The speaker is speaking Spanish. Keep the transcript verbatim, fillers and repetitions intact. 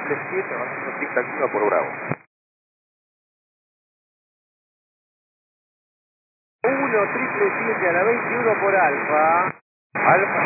triple siete, avanzando pista activa por Bravo. uno triple siete a la veintiuno por Alfa. Alfa